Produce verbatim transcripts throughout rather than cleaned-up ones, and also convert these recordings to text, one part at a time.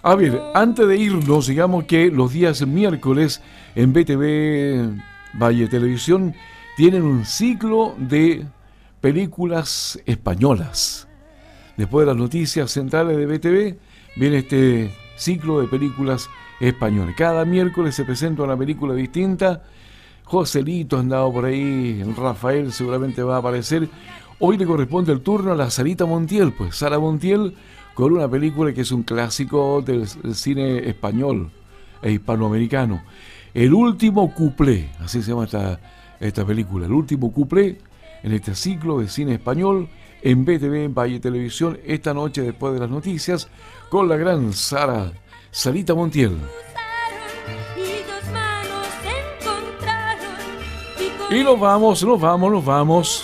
A ver, antes de irnos, digamos que los días miércoles en B T V Valle Televisión tienen un ciclo de películas españolas. Después de las noticias centrales de B T V, viene este ciclo de películas españolas. Cada miércoles se presenta una película distinta. Joselito ha andado por ahí, Rafael seguramente va a aparecer. Hoy le corresponde el turno a la Sarita Montiel, pues Sara Montiel, con una película que es un clásico del, del cine español e hispanoamericano. El último cuplé, así se llama esta, esta película, el último cuplé en este ciclo de cine español en B T V Valle Televisión, esta noche después de las noticias, con la gran Sara, Sarita Montiel. Y nos vamos, nos vamos, nos vamos.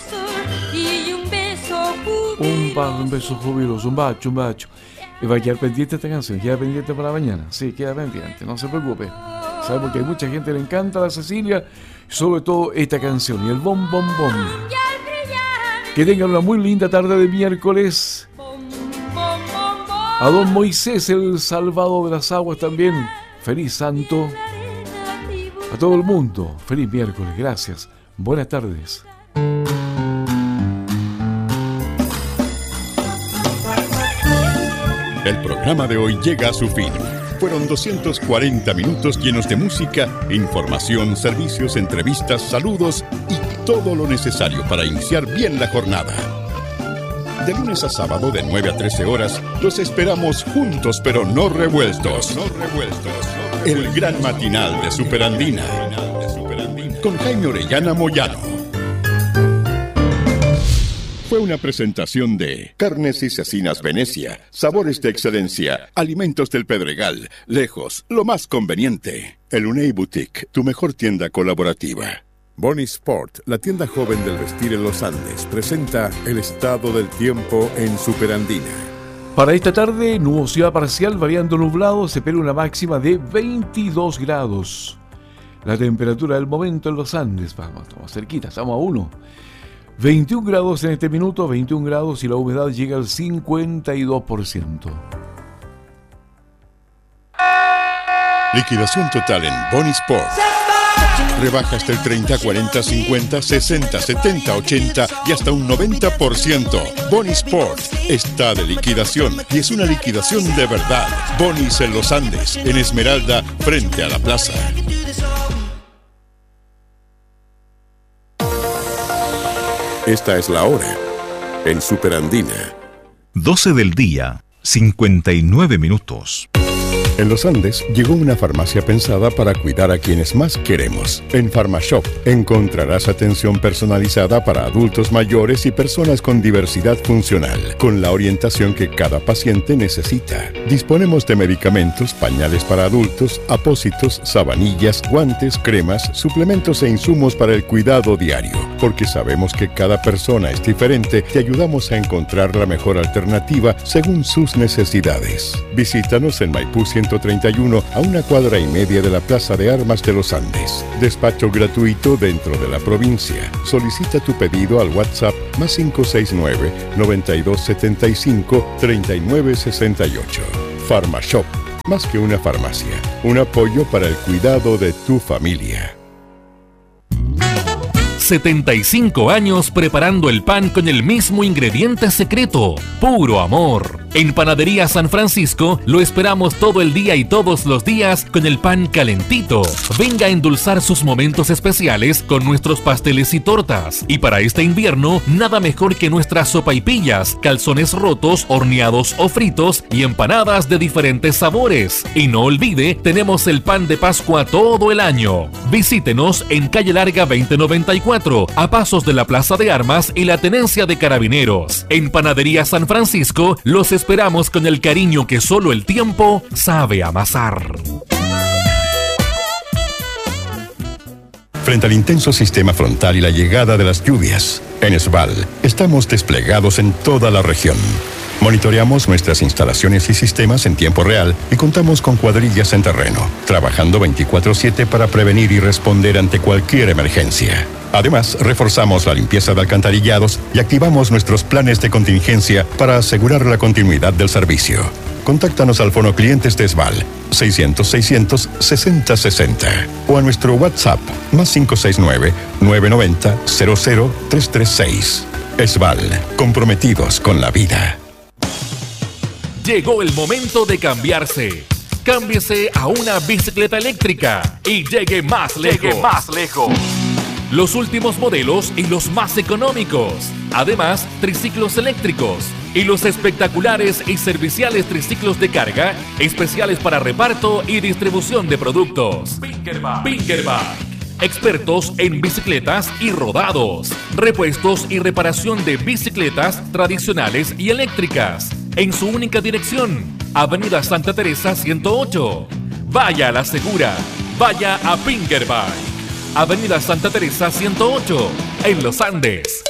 Un, ba, un beso jubiloso, un bacho, un bacho. Y va a quedar pendiente esta canción, queda pendiente para mañana. Sí, queda pendiente, no se preocupe. Sabemos que a mucha gente le encanta la Cecilia, sobre todo esta canción y el bom, bom, bom. Que tengan una muy linda tarde de miércoles. A don Moisés, el salvado de las aguas también. Feliz santo. A todo el mundo, feliz miércoles, gracias. Buenas tardes. El programa de hoy llega a su fin. Fueron doscientos cuarenta minutos llenos de música, información, servicios, entrevistas, saludos y todo lo necesario para iniciar bien la jornada. De lunes a sábado de nueve a trece horas, los esperamos juntos pero no revueltos. No revueltos. El gran matinal de Superandina. Con Jaime Orellana Moyano. Fue una presentación de Carnes y Cecinas Venecia, sabores de excelencia, alimentos del Pedregal, lejos, lo más conveniente. El Unei Boutique, tu mejor tienda colaborativa. Bonnie Sport, la tienda joven del vestir en los Andes, presenta el estado del tiempo en Superandina. Para esta tarde, nubosidad parcial, variando nublado, se espera una máxima de veintidós grados. La temperatura del momento en los Andes, vamos, estamos cerquita, estamos a uno. veintiún grados en este minuto, veintiún grados y la humedad llega al cincuenta y dos por ciento. Liquidación total en Bonnie Sport. Rebajas del treinta, cuarenta, cincuenta, sesenta, setenta, ochenta y hasta un noventa por ciento. Bonnie Sport está de liquidación y es una liquidación de verdad. Bonnie's en los Andes, en Esmeralda, frente a la plaza. Esta es la hora en Superandina. doce del día, cincuenta y nueve minutos. En los Andes llegó una farmacia pensada para cuidar a quienes más queremos. En PharmaShop encontrarás atención personalizada para adultos mayores y personas con diversidad funcional, con la orientación que cada paciente necesita. Disponemos de medicamentos, pañales para adultos, apósitos, sabanillas, guantes, cremas, suplementos e insumos para el cuidado diario. Porque sabemos que cada persona es diferente, te ayudamos a encontrar la mejor alternativa según sus necesidades. Visítanos en Maipú ciento treinta y uno, a una cuadra y media de la Plaza de Armas de los Andes. Despacho gratuito dentro de la provincia. Solicita tu pedido al WhatsApp más cinco seis nueve, noventa y dos setenta y cinco, treinta y nueve sesenta y ocho. PharmaShop, más que una farmacia, un apoyo para el cuidado de tu familia. setenta y cinco años preparando el pan con el mismo ingrediente secreto, puro amor. En Panadería San Francisco lo esperamos todo el día y todos los días con el pan calentito. Venga a endulzar sus momentos especiales con nuestros pasteles y tortas. Y para este invierno, nada mejor que nuestras sopaipillas, calzones rotos, horneados o fritos y empanadas de diferentes sabores. Y no olvide, tenemos el pan de Pascua todo el año. Visítenos en Calle Larga veinte noventa y cuatro, a pasos de la Plaza de Armas y la Tenencia de Carabineros. En Panadería San Francisco los esperamos con el cariño que solo el tiempo sabe amasar. Frente al intenso sistema frontal y la llegada de las lluvias, en Esval estamos desplegados en toda la región. Monitoreamos nuestras instalaciones y sistemas en tiempo real y contamos con cuadrillas en terreno, trabajando veinticuatro siete para prevenir y responder ante cualquier emergencia. Además, reforzamos la limpieza de alcantarillados y activamos nuestros planes de contingencia para asegurar la continuidad del servicio. Contáctanos al Fono Clientes de Esval seiscientos, seiscientos, sesenta, sesenta o a nuestro WhatsApp más cinco seis nueve, nueve nueve cero, cero cero tres tres seis. Esval, comprometidos con la vida. Llegó el momento de cambiarse. Cámbiese a una bicicleta eléctrica y llegue más lejos. Llegue más lejos. Los últimos modelos y los más económicos. Además, triciclos eléctricos y los espectaculares y serviciales triciclos de carga, especiales para reparto y distribución de productos. Pinkerback. Pinkerback. Expertos en bicicletas y rodados, repuestos y reparación de bicicletas tradicionales y eléctricas. En su única dirección, Avenida Santa Teresa ciento ocho. Vaya a la segura, vaya a Pinkerback. Avenida Santa Teresa ciento ocho, en Los Andes.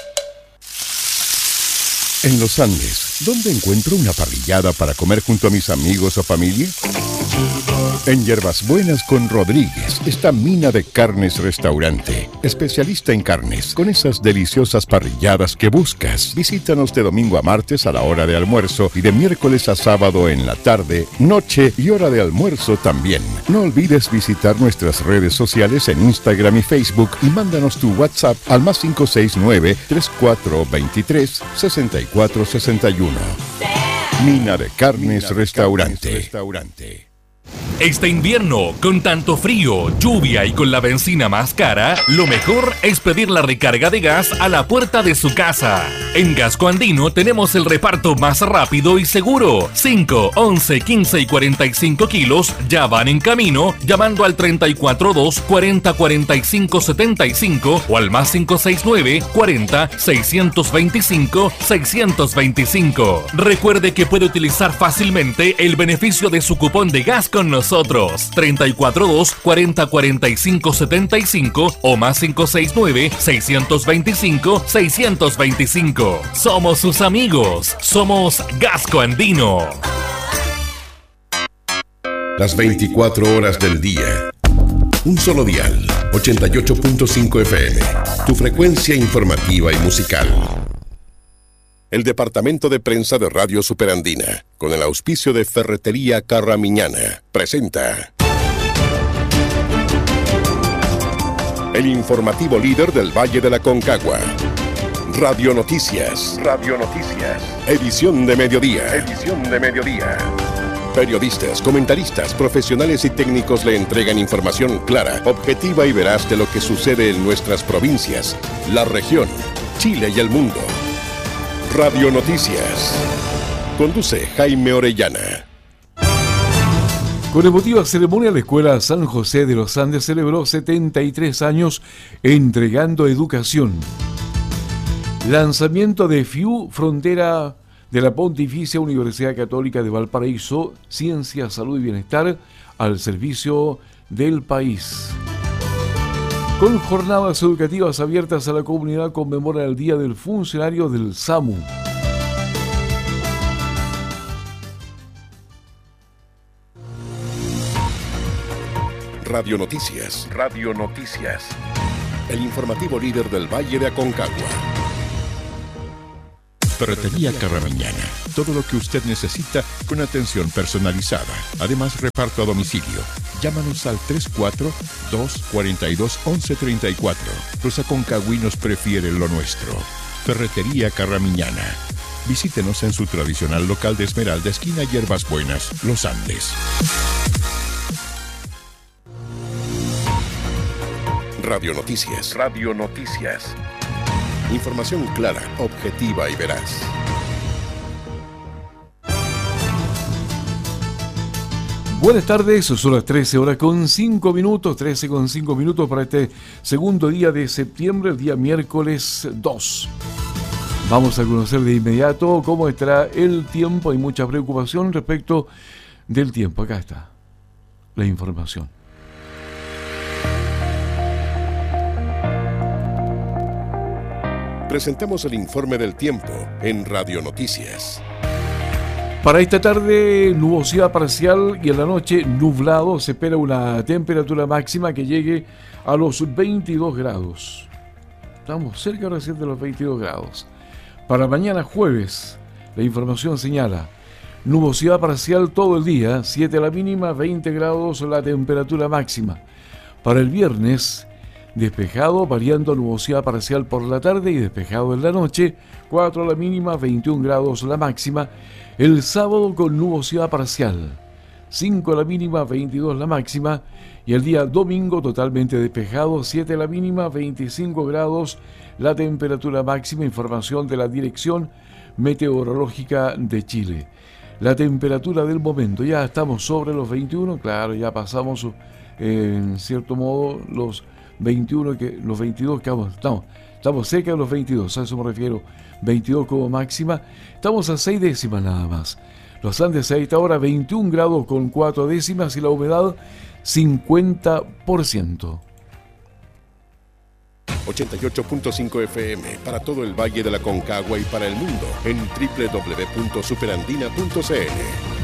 En Los Andes, ¿dónde encuentro una parrillada para comer junto a mis amigos o familia? En Hierbas Buenas con Rodríguez está Mina de Carnes Restaurante, especialista en carnes, con esas deliciosas parrilladas que buscas. Visítanos de domingo a martes a la hora de almuerzo y de miércoles a sábado en la tarde, noche y hora de almuerzo también. No olvides visitar nuestras redes sociales en Instagram y Facebook y mándanos tu WhatsApp al más cinco seis nueve, tres cuatro dos tres, seis cuatro seis uno. Mina de Carnes Restaurante. Este invierno, con tanto frío, lluvia y con la benzina más cara, lo mejor es pedir la recarga de gas a la puerta de su casa. En Gasco Andino tenemos el reparto más rápido y seguro. cinco, once, quince y cuarenta y cinco kilos ya van en camino llamando al treinta y cuatro dos, cuarenta, cuarenta y cinco, setenta y cinco o al más cinco seis nueve, cuarenta, seiscientos veinticinco, seiscientos veinticinco. Recuerde que puede utilizar fácilmente el beneficio de su cupón de gas con nosotros. treinta y cuatro dos, cuarenta, cuarenta y cinco, setenta y cinco o más cinco seis nueve, seiscientos veinticinco, seiscientos veinticinco. Somos sus amigos. Somos Gasco Andino. Las veinticuatro horas del día. Un solo dial. ochenta y ocho punto cinco F M. Tu frecuencia informativa y musical. El Departamento de Prensa de Radio Superandina, con el auspicio de Ferretería Carramiñana, presenta el informativo líder del Valle de la Concagua. Radio Noticias. Radio Noticias. Edición de mediodía. Edición de mediodía. Periodistas, comentaristas, profesionales y técnicos le entregan información clara, objetiva y veraz de lo que sucede en nuestras provincias, la región, Chile y el mundo. Radio Noticias. Conduce Jaime Orellana. Con emotiva ceremonia, la Escuela San José de los Andes celebró setenta y tres años entregando educación. Lanzamiento de F I U, Frontera de la Pontificia Universidad Católica de Valparaíso, Ciencia, Salud y Bienestar al servicio del país. Con jornadas educativas abiertas a la comunidad, conmemora el Día del Funcionario del SAMU. Radio Noticias. Radio Noticias. El informativo líder del Valle de Aconcagua. Ferretería Carramiñana. Todo lo que usted necesita con atención personalizada. Además, reparto a domicilio. Llámanos al tres cuatro dos, cuarenta y dos, once treinta y cuatro. Los aconcagüinos prefieren lo nuestro. Ferretería Carramiñana. Visítenos en su tradicional local de Esmeralda, esquina Hierbas Buenas, Los Andes. Radio Noticias. Radio Noticias. Información clara, objetiva y veraz. Buenas tardes, son las trece horas con cinco minutos, trece con cinco minutos para este segundo día de septiembre, el día miércoles dos. Vamos a conocer de inmediato cómo estará el tiempo. Hay mucha preocupación respecto del tiempo. Acá está la información. Presentamos el informe del tiempo en Radio Noticias. Para esta tarde, nubosidad parcial y en la noche nublado. Se espera una temperatura máxima que llegue a los veintidós grados. Estamos cerca recién de los veintidós grados. Para mañana jueves, la información señala nubosidad parcial todo el día, siete la mínima, veinte grados la temperatura máxima. Para el viernes, despejado, variando nubosidad parcial por la tarde y despejado en la noche, cuatro la mínima, veintiún grados la máxima. El sábado con nubosidad parcial, cinco la mínima, veintidós la máxima. Y el día domingo totalmente despejado, siete la mínima, veinticinco grados la temperatura máxima. Información de la Dirección Meteorológica de Chile. La temperatura del momento, ya estamos sobre los veintiuno, claro, ya pasamos eh, en cierto modo los veintiuno, que, los veintidós, que vamos, estamos, estamos cerca de los veintidós, a eso me refiero, veintidós como máxima, estamos a seis décimas nada más. Los Andes a esta hora veintiún grados con cuatro décimas y la humedad cincuenta por ciento. ochenta y ocho punto cinco F M para todo el Valle de la Concagua y para el mundo en doble u doble u doble u punto superandina punto c l.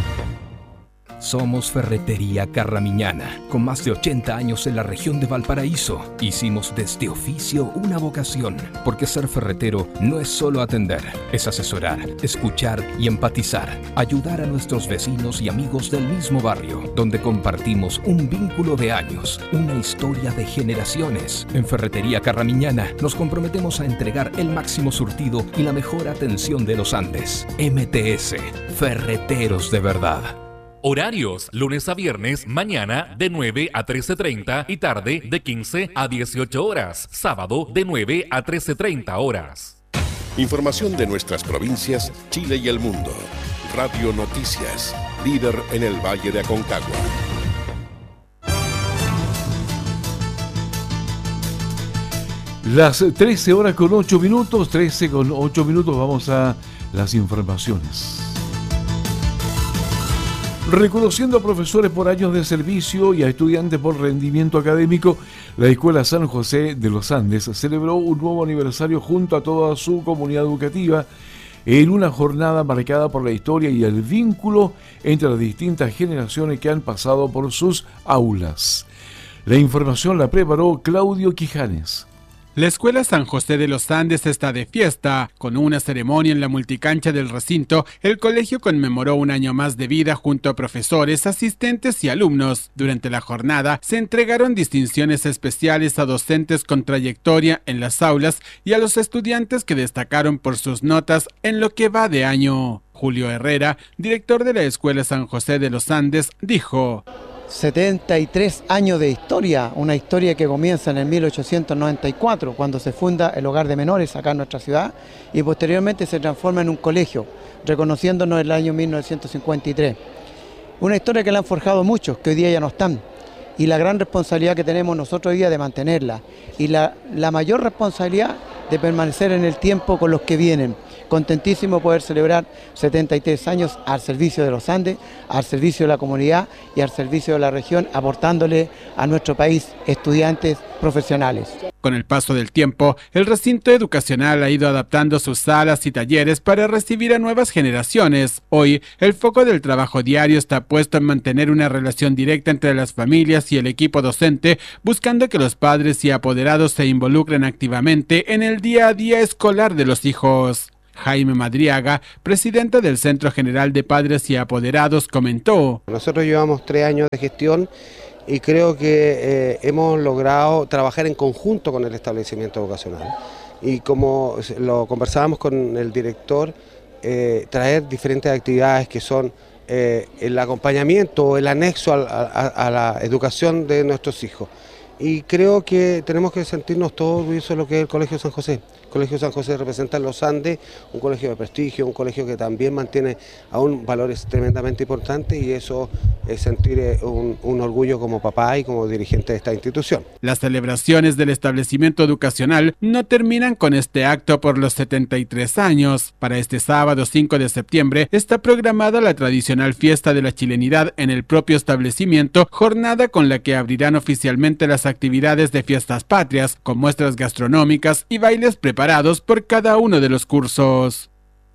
Somos Ferretería Carramiñana, con más de ochenta años en la región de Valparaíso. Hicimos de este oficio una vocación, porque ser ferretero no es solo atender, es asesorar, escuchar y empatizar, ayudar a nuestros vecinos y amigos del mismo barrio, donde compartimos un vínculo de años, una historia de generaciones. En Ferretería Carramiñana nos comprometemos a entregar el máximo surtido y la mejor atención de los Andes. M T S, Ferreteros de verdad. Horarios, lunes a viernes, mañana de nueve a trece treinta y tarde de quince a dieciocho horas. Sábado de nueve a trece treinta horas. Información de nuestras provincias, Chile y el mundo. Radio Noticias, líder en el Valle de Aconcagua. Las trece horas con ocho minutos, trece con ocho minutos, vamos a las informaciones. Reconociendo a profesores por años de servicio y a estudiantes por rendimiento académico, la Escuela San José de los Andes celebró un nuevo aniversario junto a toda su comunidad educativa en una jornada marcada por la historia y el vínculo entre las distintas generaciones que han pasado por sus aulas. La información la preparó Claudio Quijanes. La Escuela San José de los Andes está de fiesta. Con una ceremonia en la multicancha del recinto, el colegio conmemoró un año más de vida junto a profesores, asistentes y alumnos. Durante la jornada se entregaron distinciones especiales a docentes con trayectoria en las aulas y a los estudiantes que destacaron por sus notas en lo que va de año. Julio Herrera, director de la Escuela San José de los Andes, dijo: setenta y tres años de historia, una historia que comienza en el mil ochocientos noventa y cuatro, cuando se funda el Hogar de Menores acá en nuestra ciudad, y posteriormente se transforma en un colegio, reconociéndonos el año mil novecientos cincuenta y tres. Una historia que la han forjado muchos, que hoy día ya no están, y la gran responsabilidad que tenemos nosotros hoy día de mantenerla, y la, la mayor responsabilidad de permanecer en el tiempo con los que vienen. Contentísimo poder celebrar setenta y tres años al servicio de los Andes, al servicio de la comunidad y al servicio de la región, aportándole a nuestro país estudiantes profesionales. Con el paso del tiempo, el recinto educacional ha ido adaptando sus salas y talleres para recibir a nuevas generaciones. Hoy, el foco del trabajo diario está puesto en mantener una relación directa entre las familias y el equipo docente, buscando que los padres y apoderados se involucren activamente en el día a día escolar de los hijos. Jaime Madriaga, presidente del Centro General de Padres y Apoderados, comentó: Nosotros llevamos tres años de gestión y creo que eh, hemos logrado trabajar en conjunto con el establecimiento educacional. Y como lo conversábamos con el director, eh, traer diferentes actividades que son eh, el acompañamiento o el anexo a, a, a la educación de nuestros hijos. Y creo que tenemos que sentirnos todos orgullosos de lo que es el Colegio San José. El Colegio San José representa en los Andes un colegio de prestigio, un colegio que también mantiene aún valores tremendamente importantes, y eso es sentir un, un orgullo como papá y como dirigente de esta institución. Las celebraciones del establecimiento educacional no terminan con este acto por los setenta y tres años. Para este sábado cinco de septiembre está programada la tradicional fiesta de la chilenidad en el propio establecimiento, jornada con la que abrirán oficialmente las actividades de fiestas patrias, con muestras gastronómicas y bailes preparados por cada uno de los cursos.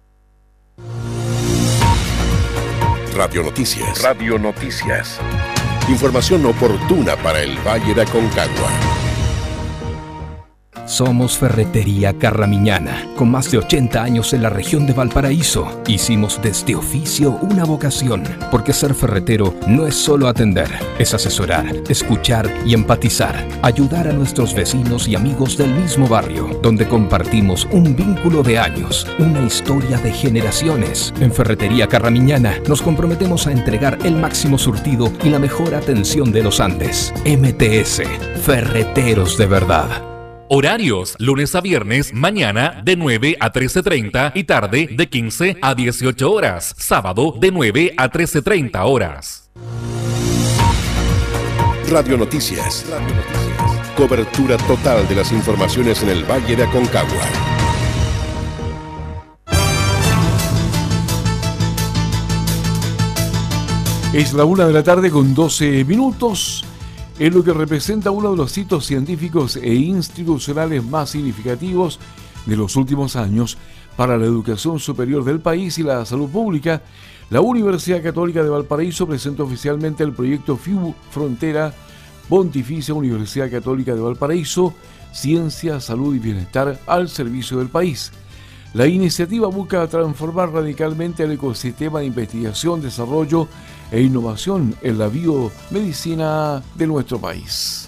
Radio Noticias. Radio Noticias. Información oportuna para el Valle de Aconcagua. Somos Ferretería Carramiñana, con más de ochenta años en la región de Valparaíso. Hicimos de este oficio una vocación, porque ser ferretero no es solo atender, es asesorar, escuchar y empatizar, ayudar a nuestros vecinos y amigos del mismo barrio, donde compartimos un vínculo de años, una historia de generaciones. En Ferretería Carramiñana nos comprometemos a entregar el máximo surtido y la mejor atención de los Andes. M T S, Ferreteros de verdad. Horarios, lunes a viernes, mañana de nueve a trece treinta y tarde de quince a dieciocho horas. Sábado de nueve a trece treinta horas. Radio Noticias. Radio Noticias. Cobertura total de las informaciones en el Valle de Aconcagua. Es la una de la tarde con doce minutos. Es lo que representa uno de los hitos científicos e institucionales más significativos de los últimos años para la educación superior del país y la salud pública. La Universidad Católica de Valparaíso presentó oficialmente el proyecto F I U Frontera Pontificia Universidad Católica de Valparaíso, Ciencia, Salud y Bienestar al servicio del país. La iniciativa busca transformar radicalmente el ecosistema de investigación, desarrollo e innovación en la biomedicina de nuestro país.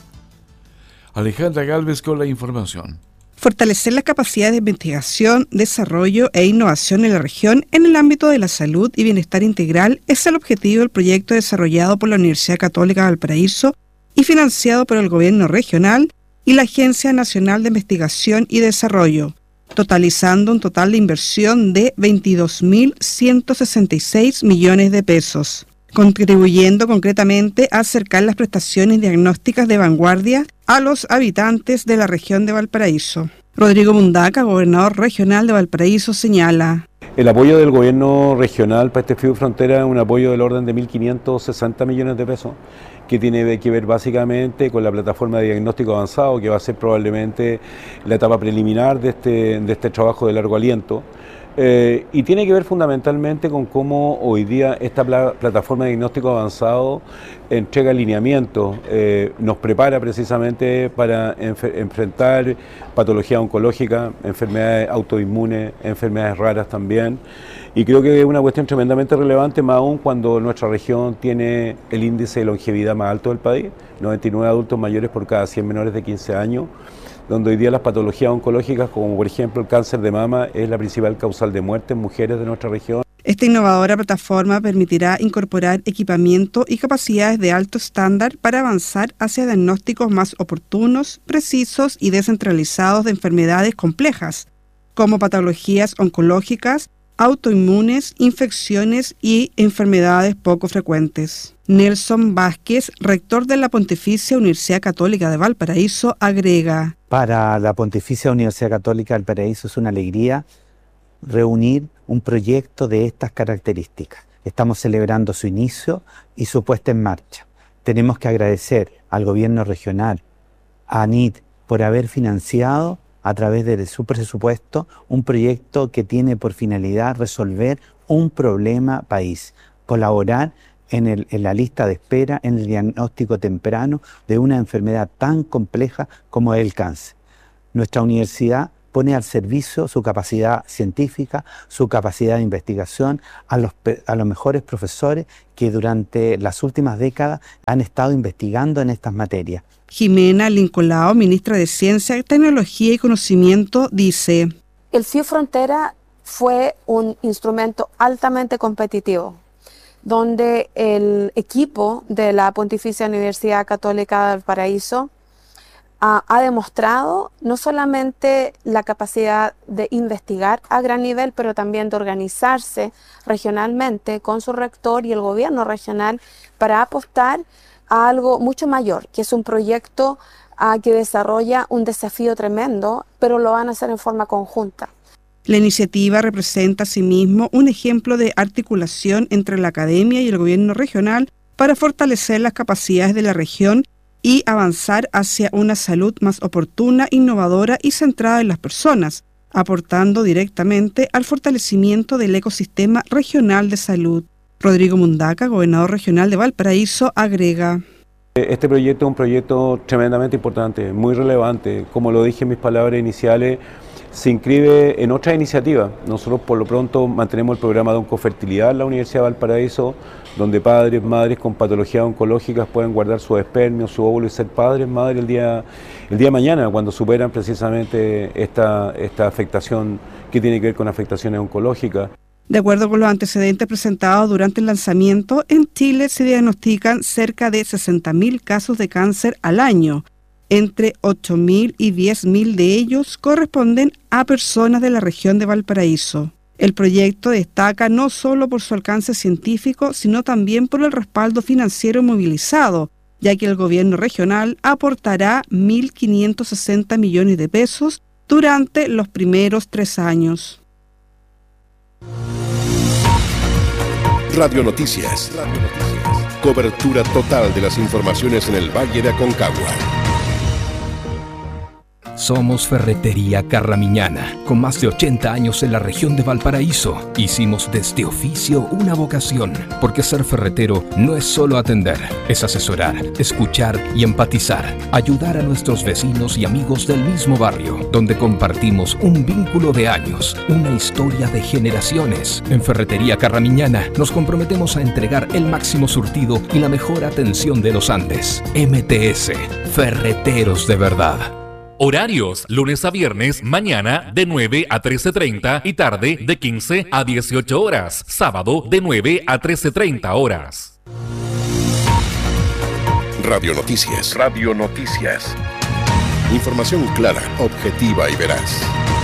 Alejandra Gálvez con la información. Fortalecer las capacidades de investigación, desarrollo e innovación en la región en el ámbito de la salud y bienestar integral es el objetivo del proyecto desarrollado por la Universidad Católica de Valparaíso y financiado por el Gobierno regional y la Agencia Nacional de Investigación y Desarrollo, totalizando un total de inversión de veintidós mil ciento sesenta y seis millones de pesos, contribuyendo concretamente a acercar las prestaciones diagnósticas de vanguardia a los habitantes de la región de Valparaíso. Rodrigo Mundaca, gobernador regional de Valparaíso, señala: el apoyo del gobierno regional para este F I U Frontera es un apoyo del orden de mil quinientos sesenta millones de pesos, que tiene que ver básicamente con la plataforma de diagnóstico avanzado, que va a ser probablemente la etapa preliminar de este, de este trabajo de largo aliento. Eh, y tiene que ver fundamentalmente con cómo hoy día esta pla plataforma de diagnóstico avanzado entrega alineamientos, eh, nos prepara precisamente para enfrentar patología oncológica, enfermedades autoinmunes, enfermedades raras también. Y creo que es una cuestión tremendamente relevante, más aún cuando nuestra región tiene el índice de longevidad más alto del país, noventa y nueve adultos mayores por cada cien menores de quince años, donde hoy día las patologías oncológicas, como por ejemplo el cáncer de mama, es la principal causal de muerte en mujeres de nuestra región. Esta innovadora plataforma permitirá incorporar equipamiento y capacidades de alto estándar para avanzar hacia diagnósticos más oportunos, precisos y descentralizados de enfermedades complejas, como patologías oncológicas, autoinmunes, infecciones y enfermedades poco frecuentes. Nelson Vázquez, rector de la Pontificia Universidad Católica de Valparaíso, agrega: para la Pontificia Universidad Católica de Valparaíso es una alegría reunir un proyecto de estas características. Estamos celebrando su inicio y su puesta en marcha. Tenemos que agradecer al gobierno regional, a ANIT, por haber financiado a través de su presupuesto un proyecto que tiene por finalidad resolver un problema país, colaborar en, el, en la lista de espera, en el diagnóstico temprano de una enfermedad tan compleja como es el cáncer. Nuestra universidad pone al servicio su capacidad científica, su capacidad de investigación a los, a los mejores profesores que durante las últimas décadas han estado investigando en estas materias. Jimena Lincolao, ministra de Ciencia, Tecnología y Conocimiento, dice: el F I U Frontera fue un instrumento altamente competitivo, donde el equipo de la Pontificia Universidad Católica de Valparaíso uh, ha demostrado no solamente la capacidad de investigar a gran nivel, pero también de organizarse regionalmente con su rector y el gobierno regional para apostar a algo mucho mayor, que es un proyecto uh, que desarrolla un desafío tremendo, pero lo van a hacer en forma conjunta. La iniciativa representa asimismo un ejemplo de articulación entre la academia y el gobierno regional para fortalecer las capacidades de la región y avanzar hacia una salud más oportuna, innovadora y centrada en las personas, aportando directamente al fortalecimiento del ecosistema regional de salud. Rodrigo Mundaca, gobernador regional de Valparaíso, agrega: Este proyecto es un proyecto tremendamente importante, muy relevante. Como lo dije en mis palabras iniciales, se inscribe en otra iniciativa. Nosotros por lo pronto mantenemos el programa de oncofertilidad en la Universidad de Valparaíso, donde padres, madres con patologías oncológicas pueden guardar sus espermios, su óvulo y ser padres, madres el día, el día de mañana, cuando superan precisamente esta, esta afectación que tiene que ver con afectaciones oncológicas. De acuerdo con los antecedentes presentados durante el lanzamiento, en Chile se diagnostican cerca de sesenta mil casos de cáncer al año. Entre ocho mil y diez mil de ellos corresponden a personas de la región de Valparaíso. El proyecto destaca no solo por su alcance científico, sino también por el respaldo financiero movilizado, ya que el gobierno regional aportará mil quinientos sesenta millones de pesos durante los primeros tres años. Radio Noticias. Radio Noticias. Cobertura total de las informaciones en el Valle de Aconcagua. Somos Ferretería Carramiñana, con más de ochenta años en la región de Valparaíso. Hicimos de este oficio una vocación, porque ser ferretero no es solo atender, es asesorar, escuchar y empatizar, ayudar a nuestros vecinos y amigos del mismo barrio, donde compartimos un vínculo de años, una historia de generaciones. En Ferretería Carramiñana nos comprometemos a entregar el máximo surtido y la mejor atención de los Andes. M T S, Ferreteros de verdad. Horarios, lunes a viernes, mañana de nueve a trece treinta y tarde de quince a dieciocho horas. Sábado de nueve a trece treinta horas. Radio Noticias. Radio Noticias. Información clara, objetiva y veraz.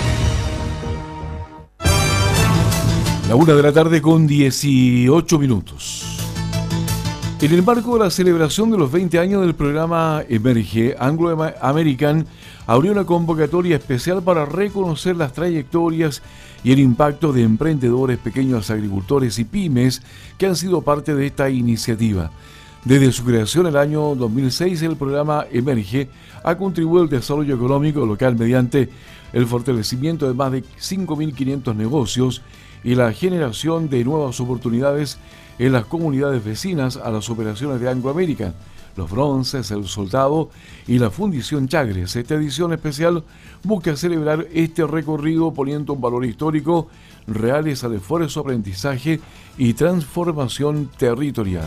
La una de la tarde con dieciocho minutos. En el marco de la celebración de los veinte años del programa Emerge, Anglo American abrió una convocatoria especial para reconocer las trayectorias y el impacto de emprendedores, pequeños agricultores y pymes que han sido parte de esta iniciativa. Desde su creación el año dos mil seis, el programa Emerge ha contribuido al desarrollo económico local mediante el fortalecimiento de más de cinco mil quinientos negocios y la generación de nuevas oportunidades en las comunidades vecinas a las operaciones de Anglo American, Los Bronces, El Soldado y la Fundición Chagres. Esta edición especial busca celebrar este recorrido poniendo un valor histórico reales al esfuerzo, aprendizaje y transformación territorial.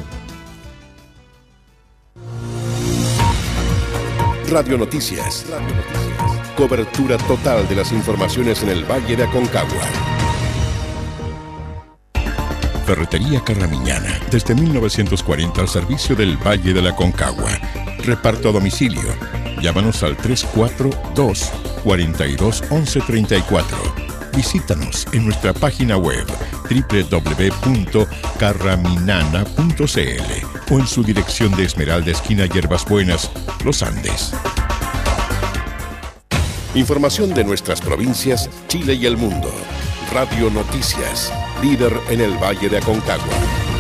Radio Noticias. Radio Noticias. Cobertura total de las informaciones en el Valle de Aconcagua. Ferretería Carramiñana, desde mil novecientos cuarenta al servicio del Valle de la Aconcagua. Reparto a domicilio. Llámanos al tres cuatro dos, cuatro dos, once treinta y cuatro. Visítanos en nuestra página web doble u doble u doble u punto carraminana punto c l o en su dirección de Esmeralda, esquina Hierbas Buenas, Los Andes. Información de nuestras provincias, Chile y el mundo. Radio Noticias, líder en el Valle de Aconcagua.